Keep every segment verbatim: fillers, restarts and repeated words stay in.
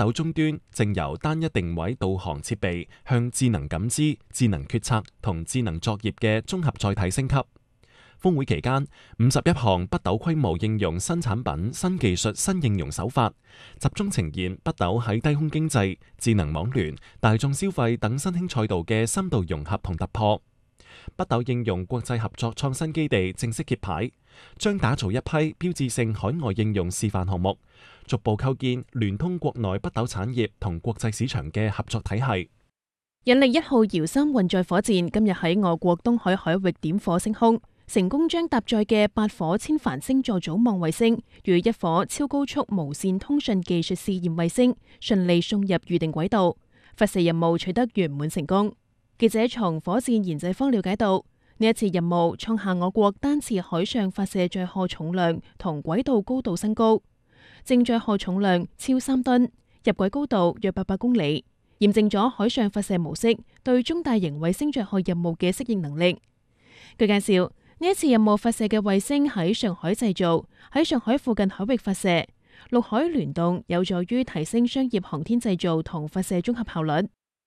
斗終端正由單一定位導航設備向智能感知、智能決策同智能作業嘅綜合載體升級。峰會期間，五十一項北斗規模應用新產品、新技術、新應用手法，集中呈現北斗喺低空經濟、智能網聯、大眾消費等新興賽道嘅深度融合同突破。北斗應用國際合作創新基地正式揭牌，將打造一批標誌性海外應用示範項目，逐步構建聯通國內北斗產業同國際市場嘅合作體系。 引力一號遙三運載火箭今日喺俄國東海海域點火升空，成功將搭載嘅八顆千帆星座組望衛星與一顆超高速無線通訊技術試驗衛星順利送入預定軌道，發射任務取得圓滿成功。記者從火箭研製方了解到，呢一次任務創下我國單次海上發射載荷重量同軌道高度新高，正載荷重量超三噸，入軌高度約八百公里，驗證咗海上發射模式對中大型衛星載荷任務嘅適應能力。據介紹，呢一次任務發射嘅衛星喺上海製造，喺上海附近海域發射，陸海聯動有助於提升商業航天製造同發射綜合效率。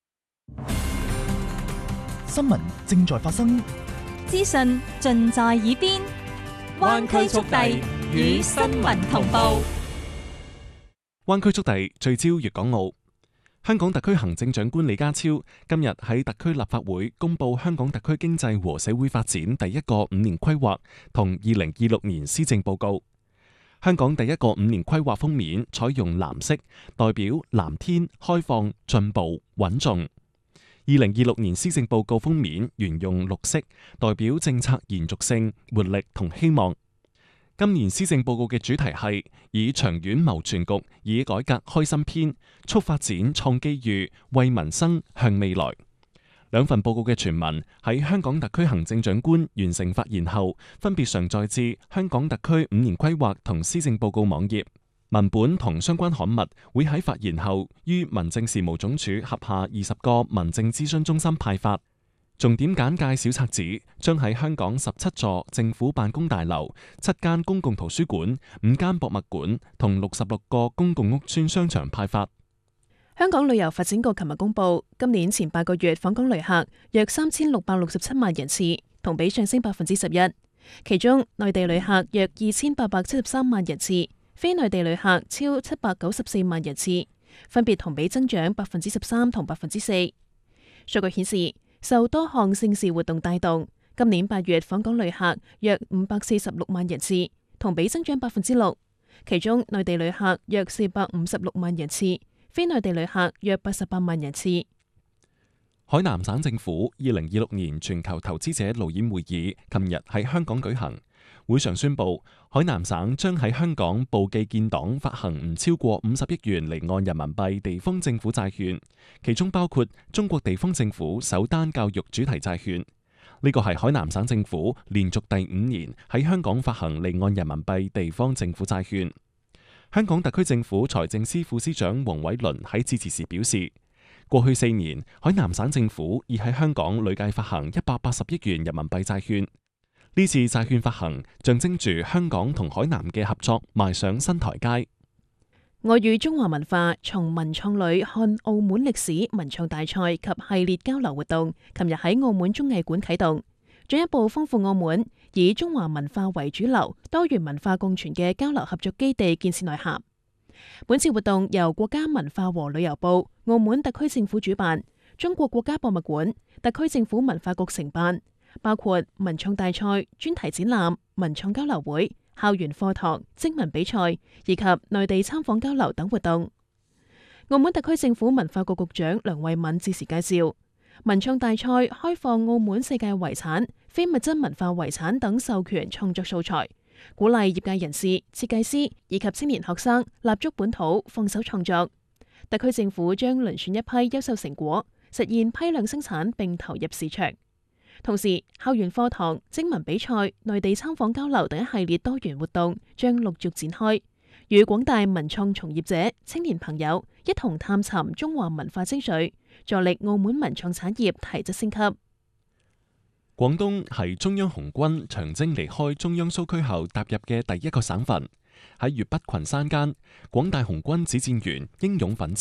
新聞正在發生， 資訊盡在耳邊，灣區速遞與新聞同步。 灣區速遞聚焦粵港澳。香港特區行政長官李家超今日喺特區立法會公布香港特區經濟和社會發展第一個五年規劃同二零二六年施政報告。香港第一個五年規劃封面採用藍色，代表藍天、開放、進步、穩重。二零二六年施政報告封面沿用綠色，代表政策延續性、活力同希望。今年施政報告嘅主題係以長遠謀全局，以改革開新篇，促發展創機遇，為民生向未來。兩份報告嘅全文喺香港特區行政長官完成發言後，分別上載至香港特區五年規劃同施政報告網頁。文本同相關刊物會喺發言後於民政事務總署轄下二十個民政諮詢中心派發。重點簡介小冊子將喺香港十七座政府辦公大樓、七間公共圖書館、五間博物館同六十六個公共屋邨商場派發。 香港旅遊發展局琴日公布，今年前八個月訪港旅客約三千六百六十七萬人次，同比上升百分之十一。其中內地旅客約二千八百七十三萬人次，非內地旅客超七百九十四萬人次，分別同比增長百分之十三同百分之四。數據顯示，受多項盛事活動帶動，今年八月訪港旅客約五百四十六萬人次，同比增長百分之六。其中內地旅客約四百五十六萬人次，非內地旅客約八十八萬人次。 海南省政府二零二六年全球投資者路演會議琴日喺香港舉行，會上宣布海南省將喺香港報記建黨發行唔超過五十億元離岸人民幣地方政府債券，其中包括中國地方政府首單教育主題債券。呢個係海南省政府連續第五年喺香港發行離岸人民幣地方政府債券。香港特區政府財政司副司長黃偉綸喺致辭時表示，過去四年海南省政府已喺香港累計發行一百八十億元人民幣債券。呢次債券發行象徵住香港同海南嘅合作邁上新台階。 我與中華文化從文創旅看澳門歷史文創大賽及系列交流活動，琴日喺澳門綜藝館啟動，進一步豐富澳門以中華文化為主流、多元文化共存嘅交流合作基地建設內涵。本次活動由國家文化和旅遊部、澳門特區政府主辦，中國國家博物館、特區政府文化局承辦，包括文創大賽、專題展覽、文創交流會、校園課堂、徵文比賽以及內地參訪交流等活動。澳門特區政府文化局局長梁慧敏致辭介紹，文創大賽開放澳門世界遺產、非物質文化遺產等授權創作素材，鼓勵業界人士、設計師以及青年學生立足本土，放手創作。特區政府將遴選一批優秀成果，實現批量生產並投入市場。同時，校園課堂、徵文比賽、內地參訪交流等一系列多元活動將陸續展開，與廣大文創從業者、青年朋友一同探尋中華文化精髓，助力澳門文創產業提質升級。 廣東係中央紅軍長征離開中央蘇區後踏入嘅第一個省份。喺粵北群山間，廣大紅軍指戰員英勇奮戰。